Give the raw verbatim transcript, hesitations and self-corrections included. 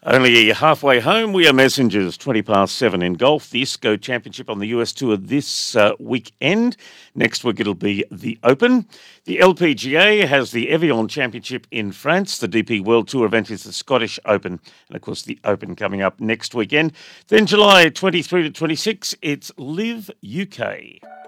Only halfway home, we are messengers. twenty past seven in golf. The ISCO Championship on the U S Tour this uh, weekend. Next week it'll be the Open. The L P G A has the Evian Championship in France. The D P World Tour event is the Scottish Open. And of course the Open coming up next weekend. Then July twenty-three to twenty-six, it's Live U K.